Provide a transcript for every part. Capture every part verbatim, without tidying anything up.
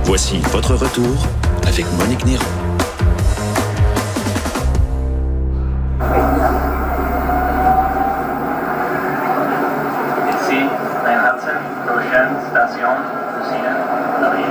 Voici votre retour avec Monique Néron. Ici, Lane Hudson, prochaine station, Lucien-Laurier.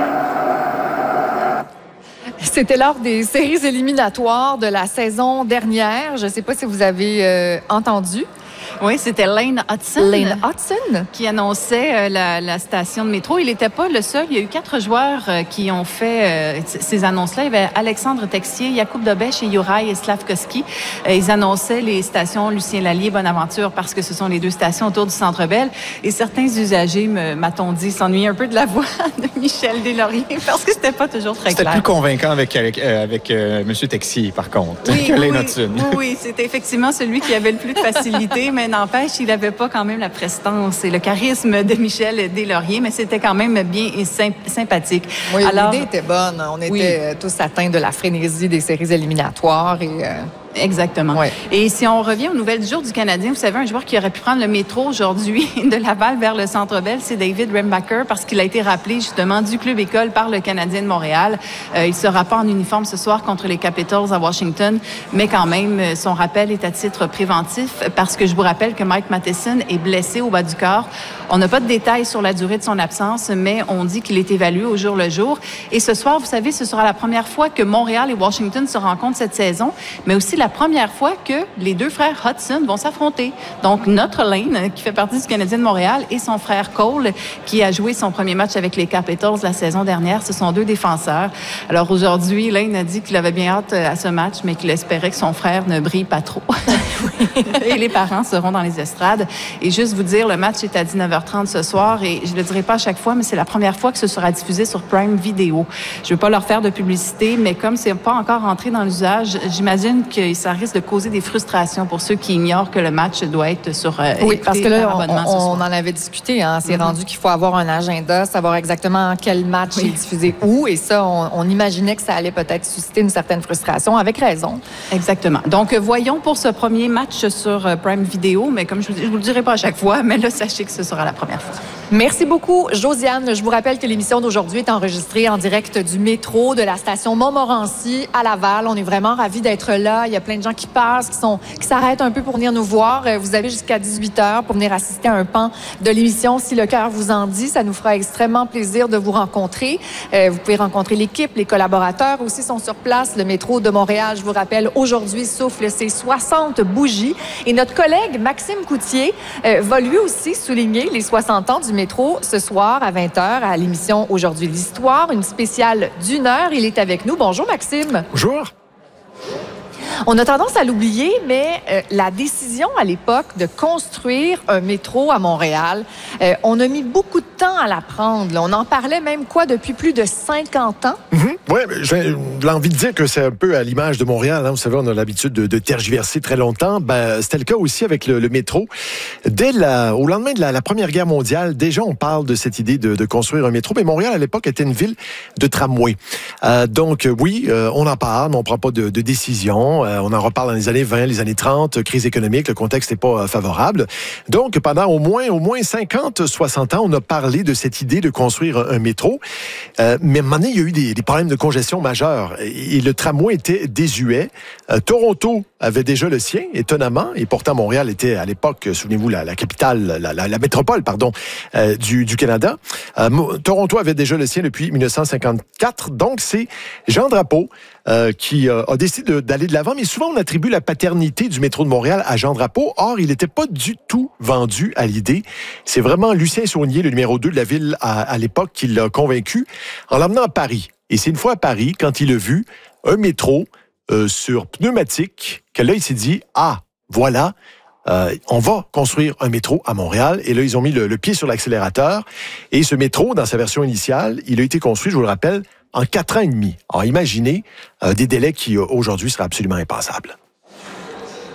C'était lors des séries éliminatoires de la saison dernière. Je ne sais pas si vous avez euh, entendu. Oui, c'était Lane Hudson. Lane Hudson. Qui annonçait euh, la, la station de métro. Il n'était pas le seul. Il y a eu quatre joueurs euh, qui ont fait euh, ces annonces-là. Il y avait Alexandre Texier, Jakub Dobeš et Juraj Slavkovski. Euh, ils annonçaient les stations Lucien-Lallier, Bonaventure, parce que ce sont les deux stations autour du Centre Bell. Et certains usagers, m'a-t-on dit, s'ennuyaient un peu de la voix de Michel Deslauriers parce que c'était pas toujours très clair. C'était plus convaincant avec, avec, euh, avec euh, M. Texier, par contre, oui, que oui, Lane Hudson. Oui, oui, c'était effectivement celui qui avait le plus de facilité, mais n'empêche, il n'avait pas quand même la prestance et le charisme de Michel Deslauriers, mais c'était quand même bien et sympathique. Oui, l'idée était bonne. On était oui. tous atteints de la frénésie des séries éliminatoires et... Euh... Exactement. Ouais. Et si on revient aux nouvelles du jour du Canadien, vous savez, un joueur qui aurait pu prendre le métro aujourd'hui de Laval vers le Centre Bell, c'est David Rembacher, parce qu'il a été rappelé justement du club école par le Canadien de Montréal. Euh, il sera pas en uniforme ce soir contre les Capitals à Washington, mais quand même, son rappel est à titre préventif parce que je vous rappelle que Mike Matheson est blessé au bas du corps. On n'a pas de détails sur la durée de son absence, mais on dit qu'il est évalué au jour le jour. Et ce soir, vous savez, ce sera la première fois que Montréal et Washington se rencontrent cette saison, mais aussi la la première fois que les deux frères Hudson vont s'affronter. Donc, notre Lane, qui fait partie du Canadien de Montréal, et son frère Cole, qui a joué son premier match avec les Capitals la saison dernière. Ce sont deux défenseurs. Alors, aujourd'hui, Lane a dit qu'il avait bien hâte à ce match, mais qu'il espérait que son frère ne brille pas trop. Et les parents seront dans les estrades. Et juste vous dire, le match est à dix-neuf heures trente ce soir, et je ne le dirai pas à chaque fois, mais c'est la première fois que ce sera diffusé sur Prime Video. Je ne veux pas leur faire de publicité, mais comme c'est pas encore entré dans l'usage, j'imagine que ça risque de causer des frustrations pour ceux qui ignorent que le match doit être sur euh, oui, parce que là, on, on en avait discuté. Hein, c'est mm-hmm. rendu qu'il faut avoir un agenda, savoir exactement quel match oui. est diffusé où. Et ça, on, on imaginait que ça allait peut-être susciter une certaine frustration, avec raison. Exactement. Donc, voyons pour ce premier match sur euh, Prime Video. Mais comme je vous, je vous le dirai pas à chaque fois, mais là, sachez que ce sera la première fois. Merci beaucoup, Josiane. Je vous rappelle que l'émission d'aujourd'hui est enregistrée en direct du métro de la station Montmorency à Laval. On est vraiment ravis d'être là. Il y a plein de gens qui passent, qui sont, qui s'arrêtent un peu pour venir nous voir. Vous avez jusqu'à dix-huit heures pour venir assister à un pan de l'émission. Si le cœur vous en dit, ça nous fera extrêmement plaisir de vous rencontrer. Euh, vous pouvez rencontrer l'équipe, les collaborateurs aussi sont sur place. Le métro de Montréal, je vous rappelle, aujourd'hui souffle ses soixante bougies. Et notre collègue Maxime Coutier euh, va lui aussi souligner les soixante ans du métro ce soir à vingt heures à l'émission Aujourd'hui l'Histoire, une spéciale d'une heure. Il est avec nous. Bonjour Maxime. Bonjour. On a tendance à l'oublier, mais euh, la décision à l'époque de construire un métro à Montréal, euh, on a mis beaucoup de temps à la prendre. Là. On en parlait même quoi depuis plus de cinquante ans? Mm-hmm. Oui, j'ai l'envie de dire que c'est un peu à l'image de Montréal. Hein. Vous savez, on a l'habitude de, de tergiverser très longtemps. Ben, c'était le cas aussi avec le, le métro. Dès la, au lendemain de la, la Première Guerre mondiale, déjà on parle de cette idée de, de construire un métro. Mais Montréal, à l'époque, était une ville de tramway. Euh, donc oui, euh, on en parle, mais on ne prend pas de, de décision. Euh, on en reparle dans les années vingt, les années trente, crise économique, le contexte n'est pas euh, favorable. Donc, pendant au moins, au moins cinquante, soixante ans, on a parlé de cette idée de construire un, un métro. Euh, mais à un moment donné, il y a eu des, des problèmes de congestion majeure. Et, et le tramway était désuet. Euh, Toronto avait déjà le sien, étonnamment. Et pourtant, Montréal était, à l'époque, souvenez-vous, la, la capitale, la, la, la métropole, pardon, euh, du, du Canada. Euh, Toronto avait déjà le sien depuis mille neuf cent cinquante-quatre. Donc, c'est Jean Drapeau Euh, qui euh, a décidé d'aller de l'avant, mais souvent on attribue la paternité du métro de Montréal à Jean Drapeau. Or, il n'était pas du tout vendu à l'idée. C'est vraiment Lucien Saunier, le numéro deux de la ville à, à l'époque, qui l'a convaincu en l'emmenant à Paris. Et c'est une fois à Paris, quand il a vu un métro euh, sur pneumatique, que là, il s'est dit « Ah, voilà !» Euh, on va construire un métro à Montréal. Et là, ils ont mis le, le pied sur l'accélérateur. Et ce métro, dans sa version initiale, il a été construit, je vous le rappelle, en quatre ans et demi. Alors, imaginez euh, des délais qui, euh, aujourd'hui, seraient absolument impassables.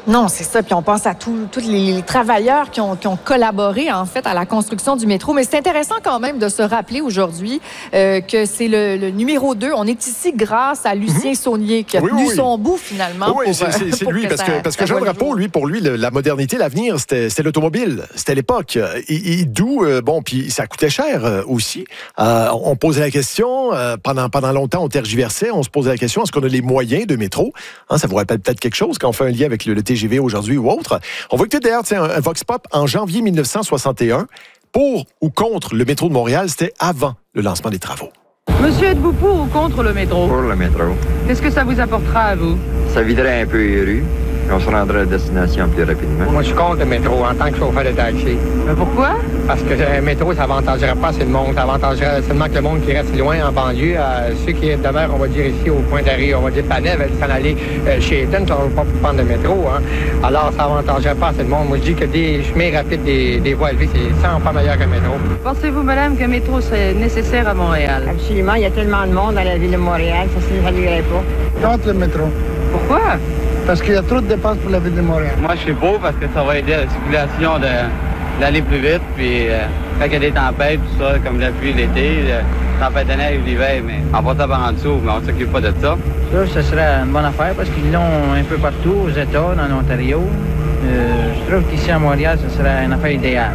Non, c'est ça. Puis on pense à tous les, les travailleurs qui ont, qui ont collaboré, en fait, à la construction du métro. Mais c'est intéressant quand même de se rappeler aujourd'hui euh, que c'est le, le numéro deux. On est ici grâce à Lucien mm-hmm. Saunier qui a oui, tenu oui. son bout, finalement. Oui, pour, c'est, c'est, c'est lui. Parce que, parce que Jean Drapeau, lui, pour lui, le, la modernité, l'avenir, c'était, c'était l'automobile. C'était l'époque. Et, et d'où, euh, bon, puis ça coûtait cher euh, aussi. Euh, on posait la question, euh, pendant, pendant longtemps, on tergiversait, on se posait la question, est-ce qu'on a les moyens de métro? Hein, ça vous rappelle peut-être quelque chose quand on fait un lien avec le, le T G V aujourd'hui ou autre. On va écouter d'ailleurs un, un Vox Pop en janvier dix-neuf cent soixante et un. Pour ou contre le métro de Montréal, c'était avant le lancement des travaux. Monsieur, êtes-vous pour ou contre le métro? Pour le métro. Qu'est-ce que ça vous apportera à vous? Ça viderait un peu les rues. On se rendrait à la destination plus rapidement. Moi, je suis contre le métro en tant que chauffeur de taxi. Mais pourquoi? Parce que le métro, ça avantagerait pas assez de monde. Ça avantagerait seulement que le monde qui reste loin en banlieue. Euh, ceux qui demeurent, on va dire, ici au point d'arrêt, on va dire Panay, veulent s'en aller euh, chez Eton, ça ne va pas prendre le métro. Hein. Alors, ça avantagerait pas assez de monde. Moi, je dis que des chemins rapides, des, des voies élevées, c'est cent fois meilleur qu'un métro. Pensez-vous, madame, qu'un métro serait nécessaire à Montréal? Absolument. Il y a tellement de monde dans la ville de Montréal, ça ne s'évaluerait pas. Contre le métro. Pourquoi? Parce qu'il y a trop de dépenses pour la ville de Montréal. Moi, je suis pour parce que ça va aider à la circulation de, d'aller plus vite. Puis, euh, quand il y a des tempêtes, tout ça, comme la pluie l'été, la tempête de neige l'hiver, mais on passe par en dessous, mais on ne s'occupe pas de ça. Ça, ce serait une bonne affaire parce qu'ils l'ont un peu partout, aux États, dans l'Ontario. Euh, je trouve qu'ici à Montréal, ce serait une affaire idéale.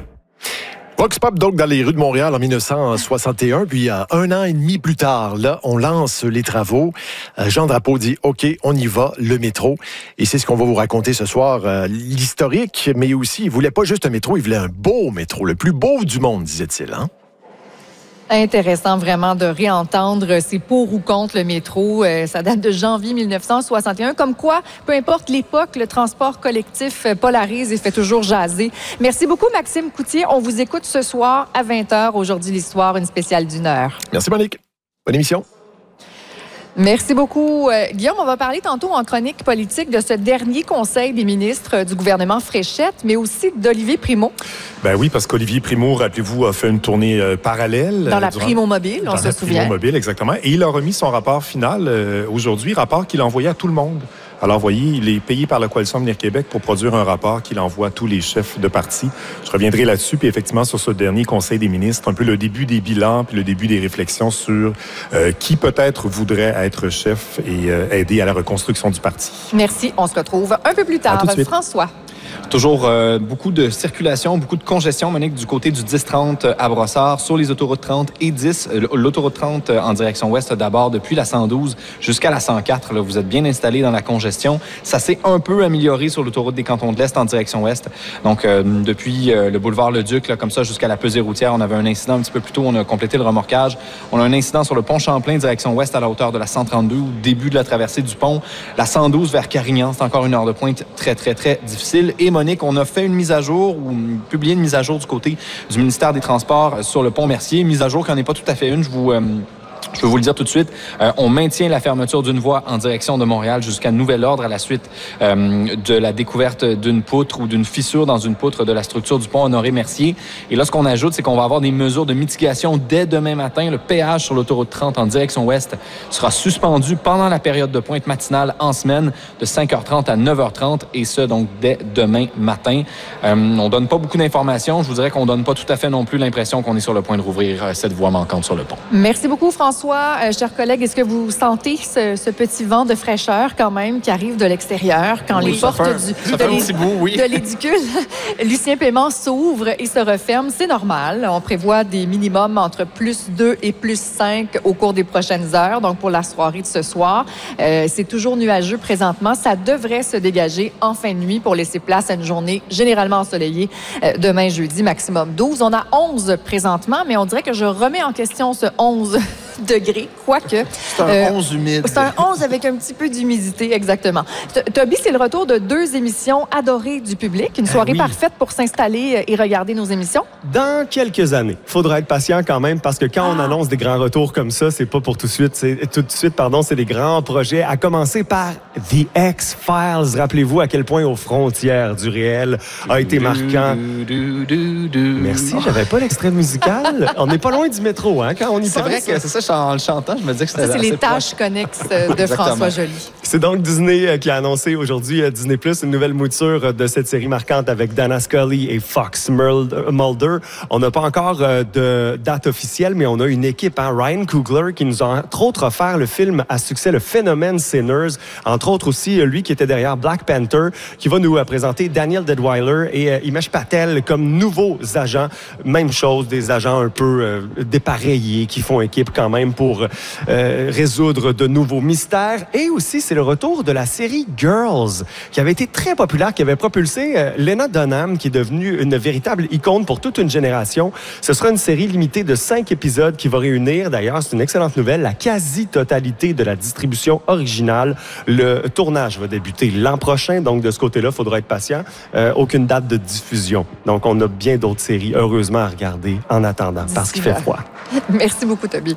Vox Pop, donc, dans les rues de Montréal en dix-neuf cent soixante et un. Puis, euh, un an et demi plus tard, là, on lance les travaux. Euh, Jean Drapeau dit, OK, on y va, le métro. Et c'est ce qu'on va vous raconter ce soir, euh, l'historique, mais aussi, il voulait pas juste un métro, il voulait un beau métro, le plus beau du monde, disait-il, hein? Intéressant vraiment de réentendre c'est pour ou contre le métro. Euh, ça date de janvier dix-neuf cent soixante et un. Comme quoi, peu importe l'époque, le transport collectif polarise et fait toujours jaser. Merci beaucoup, Maxime Coutier. On vous écoute ce soir à vingt heures. Aujourd'hui, l'histoire, une spéciale d'une heure. Merci, Monique. Bonne émission. Merci beaucoup. Euh, Guillaume, on va parler tantôt en chronique politique de ce dernier conseil des ministres du gouvernement Fréchette, mais aussi d'Olivier Primo. Ben oui, parce qu'Olivier Primo, rappelez-vous, a fait une tournée euh, parallèle. Dans la durant... Primo Mobile, on Dans se la souvient. Primo Mobile, exactement. Et il a remis son rapport final euh, aujourd'hui, rapport qu'il a envoyé à tout le monde. Alors, vous voyez, il est payé par la Coalition Avenir Québec pour produire un rapport qu'il envoie à tous les chefs de parti. Je reviendrai là-dessus, puis effectivement, sur ce dernier Conseil des ministres, un peu le début des bilans, puis le début des réflexions sur euh, qui peut-être voudrait être chef et euh, aider à la reconstruction du parti. Merci. On se retrouve un peu plus tard. François. Toujours euh, beaucoup de circulation, beaucoup de congestion, Monique, du côté du dix trente à Brossard, sur les autoroutes trente et dix. L'autoroute trente en direction ouest d'abord, depuis la cent douze jusqu'à la cent quatre. Là, vous êtes bien installés dans la congestion. Ça s'est un peu amélioré sur l'autoroute des Cantons de l'Est en direction ouest. Donc, euh, depuis euh, le boulevard Le-Duc, là, comme ça, jusqu'à la pesée routière, on avait un incident un petit peu plus tôt. On a complété le remorquage. On a un incident sur le pont Champlain, direction ouest, à la hauteur de la cent trente-deux, au début de la traversée du pont. La cent douze vers Carignan, c'est encore une heure de pointe très, très, très difficile. Et Monique, on a fait une mise à jour ou publié une mise à jour du côté du ministère des Transports sur le pont Mercier. Mise à jour qui n'en est pas tout à fait une. Je vous... Euh, Je peux vous le dire tout de suite, euh, on maintient la fermeture d'une voie en direction de Montréal jusqu'à nouvel ordre à la suite euh, de la découverte d'une poutre ou d'une fissure dans une poutre de la structure du pont Honoré-Mercier. Et là, ce qu'on ajoute, c'est qu'on va avoir des mesures de mitigation dès demain matin. Le péage sur l'autoroute trente en direction ouest sera suspendu pendant la période de pointe matinale en semaine de cinq heures trente à neuf heures trente et ce, donc, dès demain matin. Euh, on donne pas beaucoup d'informations. Je vous dirais qu'on donne pas tout à fait non plus l'impression qu'on est sur le point de rouvrir euh, cette voie manquante sur le pont. Merci beaucoup, François. Euh, chers collègues, est-ce que vous sentez ce, ce petit vent de fraîcheur quand même qui arrive de l'extérieur quand oui, les portes un, du, de, les, bout, oui. de l'édicule Lucien Paiement s'ouvrent et se referment? C'est normal. On prévoit des minimums entre plus deux et plus cinq au cours des prochaines heures, donc pour la soirée de ce soir. Euh, c'est toujours nuageux présentement. Ça devrait se dégager en fin de nuit pour laisser place à une journée généralement ensoleillée euh, demain jeudi, maximum douze. On a onze présentement, mais on dirait que je remets en question ce onze degrés, quoique... C'est un euh, onze humide. C'est un onze avec un petit peu d'humidité, exactement. Toby, c'est le retour de deux émissions adorées du public. Une soirée euh, oui. parfaite pour s'installer et regarder nos émissions. Dans quelques années. Il faudra être patient quand même parce que quand ah. on annonce des grands retours comme ça, c'est pas pour tout de suite. C'est, tout de suite, pardon, c'est des grands projets, à commencer par The X-Files. Rappelez-vous à quel point aux frontières du réel a été marquant. Du, du, du, Merci, j'avais pas l'extrait musical. On n'est pas loin du métro, hein, quand on y c'est pense. C'est vrai que c'est ça, en le chantant, je me disais que c'était... Ça, c'est les tâches connexes de François Joly. C'est donc Disney qui a annoncé aujourd'hui, Disney plus, une nouvelle mouture de cette série marquante avec Dana Scully et Fox Mulder. On n'a pas encore de date officielle, mais on a une équipe, hein, Ryan Coogler, qui nous a entre autres offert le film à succès, le phénomène Sinners. Entre autres aussi, lui qui était derrière Black Panther, qui va nous présenter Daniel Deadwyler et Himesh Patel comme nouveaux agents. Même chose, des agents un peu euh, dépareillés qui font équipe quand même pour euh, résoudre de nouveaux mystères. Et aussi, c'est le retour de la série Girls, qui avait été très populaire, qui avait propulsé euh, Lena Dunham, qui est devenue une véritable icône pour toute une génération. Ce sera une série limitée de cinq épisodes qui va réunir, d'ailleurs, c'est une excellente nouvelle, la quasi-totalité de la distribution originale. Le tournage va débuter l'an prochain, donc de ce côté-là, il faudra être patient. Euh, aucune date de diffusion. Donc, on a bien d'autres séries, heureusement, à regarder en attendant, parce qu'il fait froid. Merci beaucoup, Toby.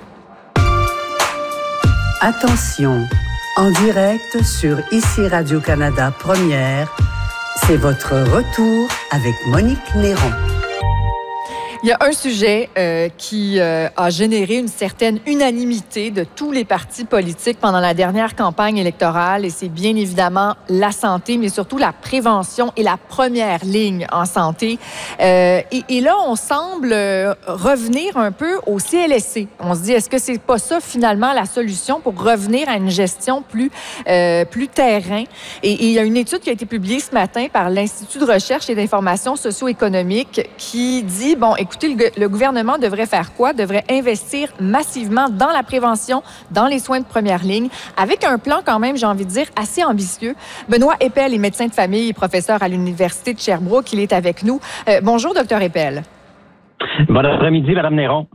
Attention, en direct sur Ici Radio-Canada Première, c'est votre retour avec Monique Néron. Il y a un sujet euh, qui euh, a généré une certaine unanimité de tous les partis politiques pendant la dernière campagne électorale, et c'est bien évidemment la santé, mais surtout la prévention et la première ligne en santé. Euh, et, et là, on semble revenir un peu au C L S C. On se dit, est-ce que c'est pas ça finalement la solution pour revenir à une gestion plus euh, plus terrain? Et, et il y a une étude qui a été publiée ce matin par l'Institut de recherche et d'information socio-économique qui dit, bon, écoutez, le gouvernement devrait faire quoi? Devrait investir massivement dans la prévention, dans les soins de première ligne, avec un plan quand même, j'ai envie de dire, assez ambitieux. Benoît Eppel est médecin de famille et professeur à l'Université de Sherbrooke. Il est avec nous. Euh, bonjour, docteur Eppel. Bon après-midi, Mme Néron.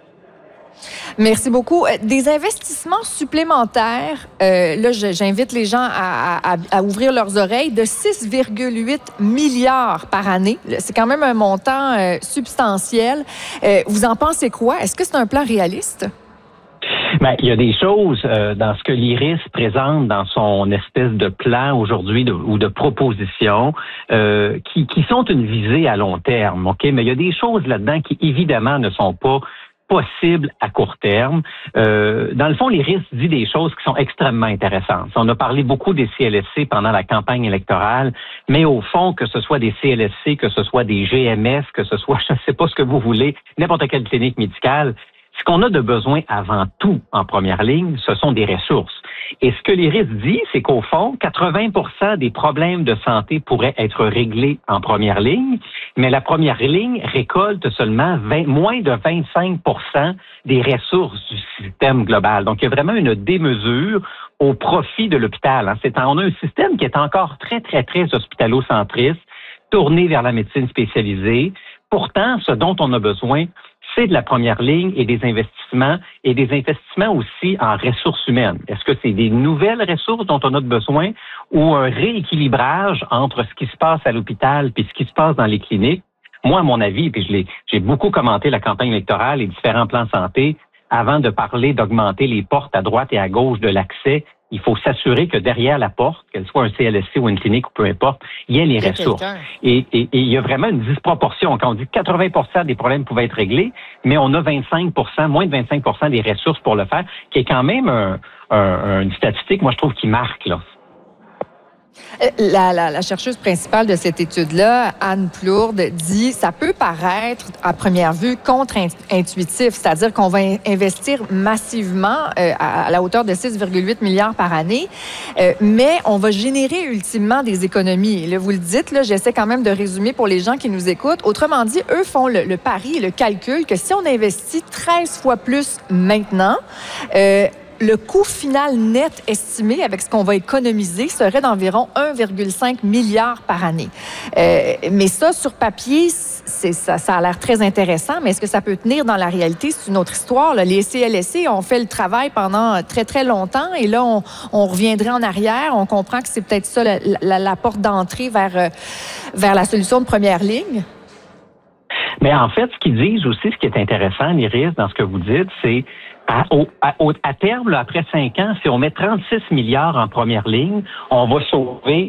Merci beaucoup. Des investissements supplémentaires, euh, là, j'invite les gens à, à, à ouvrir leurs oreilles, de six virgule huit milliards par année. C'est quand même un montant euh, substantiel. Euh, vous en pensez quoi? Est-ce que c'est un plan réaliste? Bien, il y a des choses euh, dans ce que l'I R I S présente dans son espèce de plan aujourd'hui de, ou de proposition euh, qui, qui sont une visée à long terme, OK? Mais il y a des choses là-dedans qui, évidemment, ne sont pas possible à court terme. Euh, dans le fond, l'I R I S dit des choses qui sont extrêmement intéressantes. On a parlé beaucoup des C L S C pendant la campagne électorale, mais au fond, que ce soit des C L S C, que ce soit des G M S, que ce soit, je ne sais pas ce que vous voulez, n'importe quelle clinique médicale, ce qu'on a de besoin avant tout en première ligne, ce sont des ressources. Et ce que l'I R I S dit, c'est qu'au fond, quatre-vingts pour cent des problèmes de santé pourraient être réglés en première ligne, mais la première ligne récolte seulement vingt, moins de vingt-cinq pour cent des ressources du système global. Donc, il y a vraiment une démesure au profit de l'hôpital. Hein. C'est, on a un système qui est encore très, très, très hospitalo-centriste, tourné vers la médecine spécialisée. Pourtant, ce dont on a besoin, c'est de la première ligne et des investissements, et des investissements aussi en ressources humaines. Est-ce que c'est des nouvelles ressources dont on a besoin ou un rééquilibrage entre ce qui se passe à l'hôpital puis ce qui se passe dans les cliniques? Moi, à mon avis, puis je l'ai, j'ai beaucoup commenté la campagne électorale et différents plans de santé, avant de parler d'augmenter les portes à droite et à gauche de l'accès, il faut s'assurer que derrière la porte, qu'elle soit un C L S C ou une clinique ou peu importe, il y ait les il y a ressources. Et, et, et il y a vraiment une disproportion. Quand on dit que quatre-vingts pour cent des problèmes pouvaient être réglés, mais on a vingt-cinq pour cent, moins de vingt-cinq pour cent des ressources pour le faire, qui est quand même un, un, une statistique, moi je trouve, qui marque, là. La, la, la chercheuse principale de cette étude-là, Anne Plourde, dit ça peut paraître à première vue contre-intuitif, c'est-à-dire qu'on va investir massivement euh, à, à la hauteur de six virgule huit milliards par année, euh, mais on va générer ultimement des économies. Et là, vous le dites, là, j'essaie quand même de résumer pour les gens qui nous écoutent. Autrement dit, eux font le, le pari et le calcul que si on investit treize fois plus maintenant, euh, le coût final net estimé avec ce qu'on va économiser serait d'environ un virgule cinq milliard par année. Euh, mais ça, sur papier, c'est, ça, ça a l'air très intéressant, mais est-ce que ça peut tenir dans la réalité? C'est une autre histoire. Là. Les C L S C ont fait le travail pendant très, très longtemps et là, on, on reviendrait en arrière. On comprend que c'est peut-être ça la, la, la porte d'entrée vers, vers la solution de première ligne. Mais en fait, ce qu'ils disent aussi, ce qui est intéressant, Iris, dans ce que vous dites, c'est À, au, à, au, à terme, là, après cinq ans, si on met trente-six milliards en première ligne, on va sauver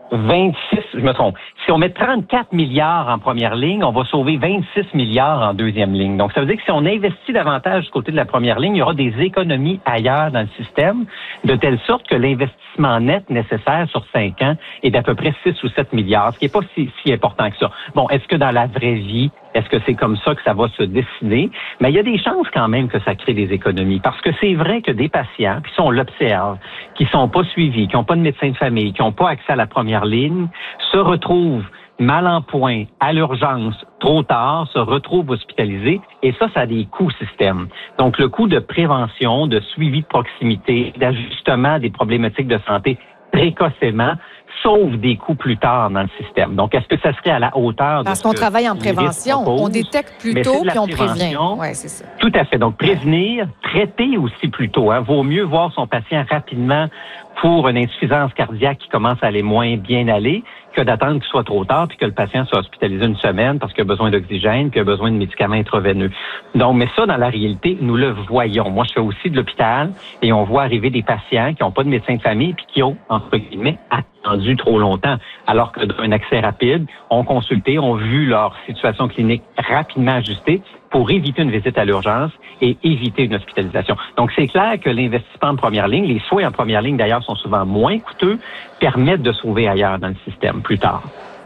vingt-six, je me trompe. Si on met trente-quatre milliards en première ligne, on va sauver vingt-six milliards en deuxième ligne. Donc, ça veut dire que si on investit davantage du côté de la première ligne, il y aura des économies ailleurs dans le système, de telle sorte que l'investissement net nécessaire sur cinq ans est d'à peu près six ou sept milliards, ce qui n'est pas si, si important que ça. Bon, est-ce que dans la vraie vie, est-ce que c'est comme ça que ça va se dessiner? Mais il y a des chances quand même que ça crée des économies. Parce que c'est vrai que des patients, puis ça on l'observe, qui sont pas suivis, qui n'ont pas de médecin de famille, qui n'ont pas accès à la première ligne, se retrouvent mal en point, à l'urgence, trop tard, se retrouvent hospitalisés. Et ça, ça a des coûts système. Donc, le coût de prévention, de suivi de proximité, d'ajustement des problématiques de santé précocement, sauve des coûts plus tard dans le système. Donc, est-ce que ça serait à la hauteur de Parce qu'on travaille en prévention. On détecte plus tôt, puis on prévient. Oui, c'est ça. Tout à fait. Donc, prévenir, traiter aussi plus tôt. Hein. Vaut mieux voir son patient rapidement pour une insuffisance cardiaque qui commence à aller moins bien aller que d'attendre qu'il soit trop tard puis que le patient soit hospitalisé une semaine parce qu'il a besoin d'oxygène puis qu'il a besoin de médicaments intraveineux. Donc, mais ça, dans la réalité, nous le voyons. Moi, je fais aussi de l'hôpital et on voit arriver des patients qui n'ont pas de médecin de famille puis qui ont, entre guillemets, attendu trop longtemps. Alors que d'un accès rapide, ont consulté, ont vu leur situation clinique rapidement ajustée pour éviter une visite à l'urgence et éviter une hospitalisation. Donc, c'est clair que l'investissement en première ligne, les soins en première ligne, d'ailleurs, sont souvent moins coûteux, permettent de sauver ailleurs dans le système plus tard.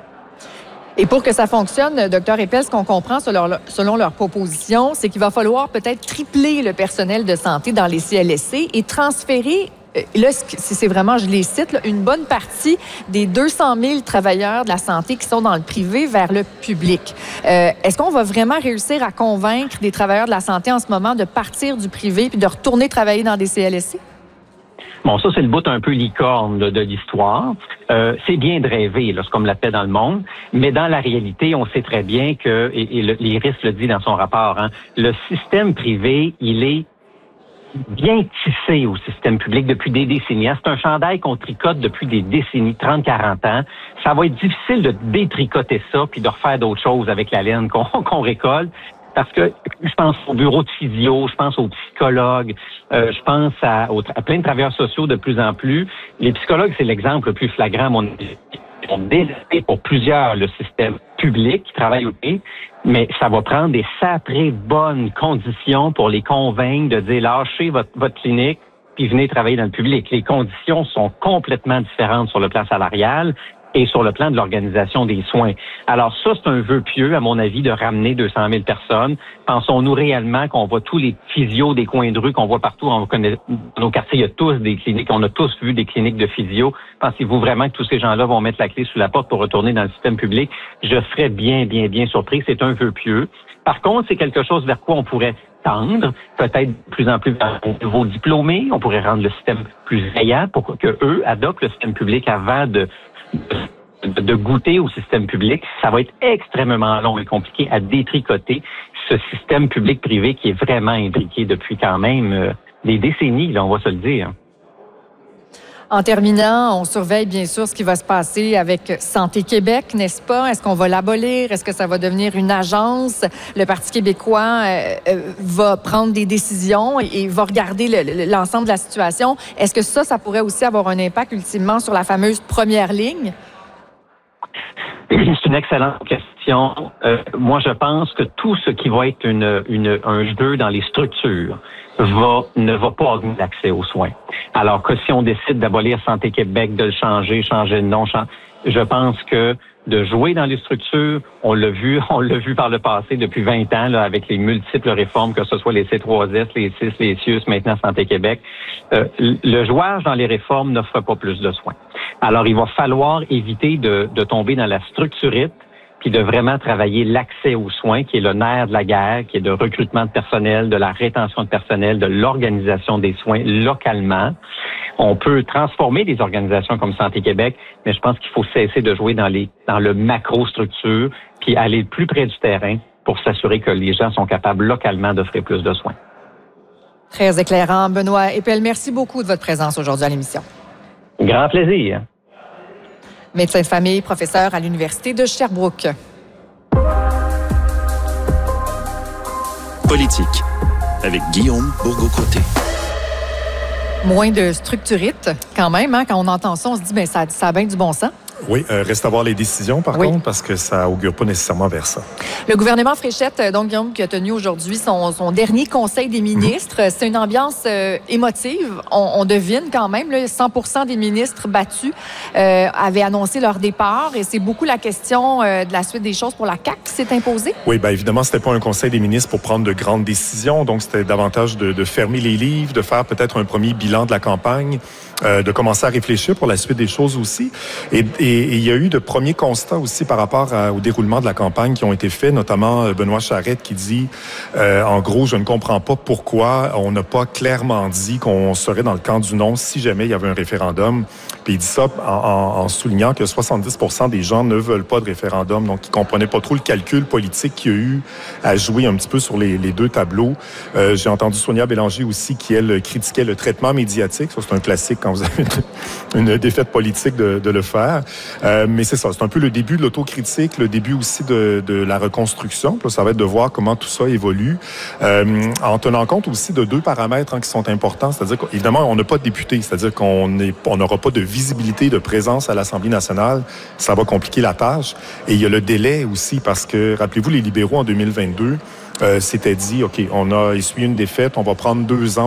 Et pour que ça fonctionne, Dr Eppel, ce qu'on comprend selon leur, selon leur proposition, c'est qu'il va falloir peut-être tripler le personnel de santé dans les C L S C et transférer, là, c'est vraiment, je les cite, là, une bonne partie des deux cent mille travailleurs de la santé qui sont dans le privé vers le public. Euh, est-ce qu'on va vraiment réussir à convaincre des travailleurs de la santé en ce moment de partir du privé puis de retourner travailler dans des C L S C? Bon, ça, c'est le bout un peu licorne de, de l'histoire. Euh, c'est bien de rêver, là, c'est comme l'appelle dans le monde, mais dans la réalité, on sait très bien que, et, et le, l'Iris le dit dans son rapport, hein, le système privé, il est bien tissé au système public depuis des décennies. C'est un chandail qu'on tricote depuis des décennies, trente à quarante ans. Ça va être difficile de détricoter ça puis de refaire d'autres choses avec la laine qu'on, qu'on récolte. Parce que je pense au bureau de physio, je pense aux psychologues, euh, je pense à, aux, à plein de travailleurs sociaux de plus en plus. Les psychologues, c'est l'exemple le plus flagrant, à mon avis. Ils ont délaissé pour plusieurs le système public qui travaille au pays, mais ça va prendre des sacrées bonnes conditions pour les convaincre de dire lâchez votre, votre clinique puis venez travailler dans le public. Les conditions sont complètement différentes sur le plan salarial et sur le plan de l'organisation des soins. Alors ça, c'est un vœu pieux, à mon avis, de ramener deux cent mille personnes. Pensons-nous réellement qu'on voit tous les physios des coins de rue qu'on voit partout, on connaît, dans nos quartiers, il y a tous des cliniques, on a tous vu des cliniques de physio. Pensez-vous vraiment que tous ces gens-là vont mettre la clé sous la porte pour retourner dans le système public? Je serais bien, bien, bien surpris. C'est un vœu pieux. Par contre, c'est quelque chose vers quoi on pourrait tendre, peut-être de plus en plus vers un nouveau diplômé. On pourrait rendre le système plus veillant pour que eux adoptent le système public avant de de goûter au système public. Ça va être extrêmement long et compliqué à détricoter ce système public-privé qui est vraiment imbriqué depuis quand même euh, des décennies, là, on va se le dire. En terminant, on surveille bien sûr ce qui va se passer avec Santé Québec, n'est-ce pas? Est-ce qu'on va l'abolir? Est-ce que ça va devenir une agence? Le Parti québécois euh, euh, va prendre des décisions et, et va regarder le, le, l'ensemble de la situation. Est-ce que ça, ça pourrait aussi avoir un impact ultimement sur la fameuse première ligne? C'est une excellente question. Euh, moi, je pense que tout ce qui va être une, une, un jeu dans les structures va, ne va pas augmenter l'accès aux soins. Alors que si on décide d'abolir Santé Québec, de le changer, changer de nom, changer, je pense que de jouer dans les structures, on l'a vu, on l'a vu par le passé depuis vingt ans, là, avec les multiples réformes, que ce soit les C trois S, les C I S, les C I U S, maintenant Santé Québec. Euh, le jouage dans les réformes n'offre pas plus de soins. Alors, il va falloir éviter de, de tomber dans la structurite, puis de vraiment travailler l'accès aux soins, qui est le nerf de la guerre, qui est de recrutement de personnel, de la rétention de personnel, de l'organisation des soins localement. On peut transformer des organisations comme Santé Québec, mais je pense qu'il faut cesser de jouer dans les dans le macro-structure, puis aller plus près du terrain pour s'assurer que les gens sont capables localement d'offrir plus de soins. Très éclairant. Benoît Eppel, merci beaucoup de votre présence aujourd'hui à l'émission. Grand plaisir. Médecin de famille, professeur à l'Université de Sherbrooke. Politique, avec Guillaume Bourgault-Côté. Moins de structurite, quand même. Hein? Quand on entend ça, on se dit, bien, ça, ça a bien du bon sens. Oui, euh, reste à voir les décisions, par oui. contre, parce que ça augure pas nécessairement vers ça. Le gouvernement Fréchette, donc, Guillaume, qui a tenu aujourd'hui son, son dernier conseil des ministres, mmh. c'est une ambiance euh, émotive. On, on devine quand même, là, cent pour cent des ministres battus euh, avaient annoncé leur départ et c'est beaucoup la question euh, de la suite des choses pour la C A Q qui s'est imposée. Oui, bien évidemment, c'était pas un conseil des ministres pour prendre de grandes décisions, donc c'était davantage de, de fermer les livres, de faire peut-être un premier bilan de la campagne, euh, de commencer à réfléchir pour la suite des choses aussi. Et, et, et il y a eu de premiers constats aussi par rapport à, au déroulement de la campagne qui ont été faits, notamment Benoît Charette qui dit, euh, en gros, je ne comprends pas pourquoi on n'a pas clairement dit qu'on serait dans le camp du non si jamais il y avait un référendum. Puis il dit ça en, en, en soulignant que soixante-dix pour cent des gens ne veulent pas de référendum, donc ils comprenaient pas trop le calcul politique qu'il y a eu à jouer un petit peu sur les, les deux tableaux. Euh, j'ai entendu Sonia Bélanger aussi qui, elle, critiquait le traitement médiatique. Ça, c'est un classique quand vous avez une, une défaite politique de, de le faire. Euh, mais c'est ça, c'est un peu le début de l'autocritique, le début aussi de, de la reconstruction. Puis là, ça va être de voir comment tout ça évolue, euh, en tenant compte aussi de deux paramètres hein, qui sont importants. C'est-à-dire qu'évidemment, on n'a pas de députés, c'est-à-dire qu'on n'aura pas de visibilité, de présence à l'Assemblée nationale. Ça va compliquer la tâche. Et il y a le délai aussi, parce que, rappelez-vous, les libéraux en deux mille vingt-deux, euh, s'étaient dit, OK, on a essuyé une défaite, on va prendre deux ans